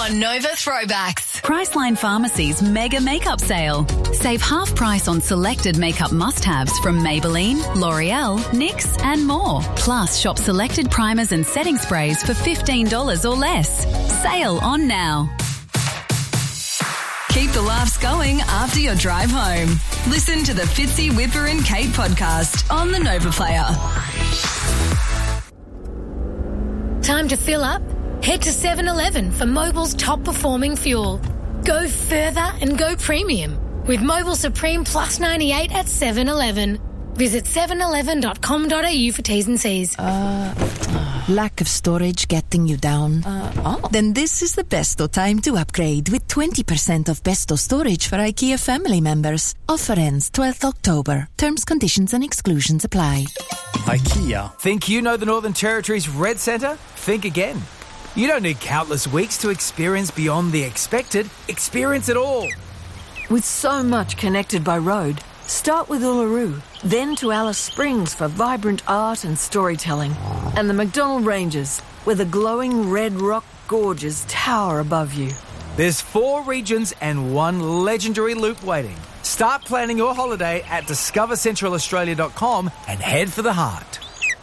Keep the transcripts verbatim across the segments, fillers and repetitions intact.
on Nova Throwbacks. Priceline Pharmacy's mega makeup sale. Save half price on selected makeup must-haves from Maybelline, L'Oreal, N Y X and more. Plus, shop selected primers and setting sprays for fifteen dollars or less. Sale on now. Keep the laughs going after your drive home. Listen to the Fitzy, Whipper and Kate podcast on the Nova Player. Time to fill up? Head to seven eleven for Mobil's top performing fuel. Go further and go premium with Mobil Supreme Plus ninety-eight at seven eleven. Visit seven eleven dot com dot a u for T's and C's. Uh, uh, lack of storage getting you down? Uh, oh. Then this is the besto time to upgrade with twenty percent off besto storage for IKEA family members. Offer ends twelfth October. Terms, conditions and exclusions apply. IKEA. Think you know the Northern Territory's Red Centre? Think again. You don't need countless weeks to experience beyond the expected. Experience it all. With so much connected by road, start with Uluru, then to Alice Springs for vibrant art and storytelling, and the McDonnell Ranges, where the glowing red rock gorges tower above you. There's four regions and one legendary loop waiting. Start planning your holiday at discover central australia dot com and head for the heart.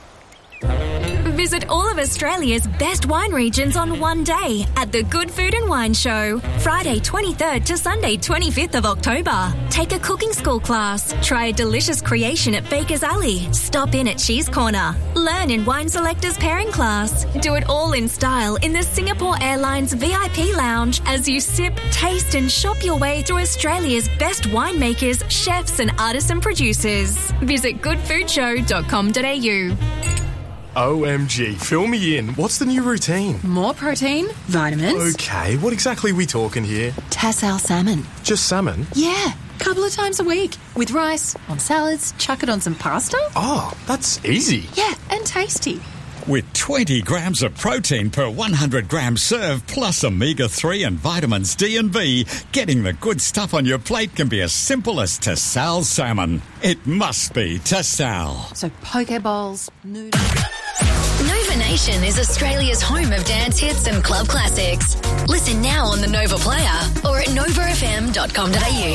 Visit all of Australia's best wine regions on one day at the Good Food and Wine Show, Friday twenty-third to Sunday twenty-fifth of October. Take a cooking school class, try a delicious creation at Baker's Alley, stop in at Cheese Corner, learn in Wine Selector's pairing class, do it all in style in the Singapore Airlines V I P Lounge as you sip, taste and shop your way through Australia's best winemakers, chefs and artisan producers. Visit good food show dot com dot a u. O M G, fill me in. What's the new routine? More protein, vitamins. Okay, what exactly are we talking here? Tassal salmon. Just salmon? Yeah, couple of times a week. With rice, on salads, chuck it on some pasta. Oh, that's easy. Yeah, and tasty. With twenty grams of protein per one hundred gram serve, plus omega three and vitamins D and B, getting the good stuff on your plate can be as simple as Tassal salmon. It must be Tassal. So poke bowls, noodles... Nova Nation is Australia's home of dance hits and club classics. Listen now on the Nova Player or at nova f m dot com dot a u.